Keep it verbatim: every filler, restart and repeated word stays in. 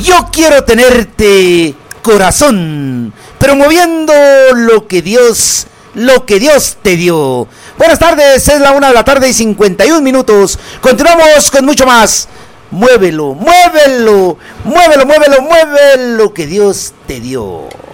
Yo quiero tenerte, corazón, promoviendo lo que Dios, lo que Dios te dio. Buenas tardes, es la una de la tarde y cincuenta y un minutos. Continuamos con mucho más. Muévelo, muévelo, muévelo, muévelo, muévelo que Dios te dio.